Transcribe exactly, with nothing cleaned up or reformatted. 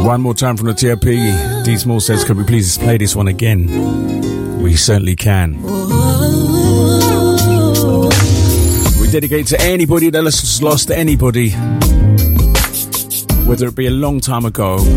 One more time from the T R P. D Small says, could we please play this one again? We certainly can. We dedicate to anybody that has lost anybody, whether it be a long time ago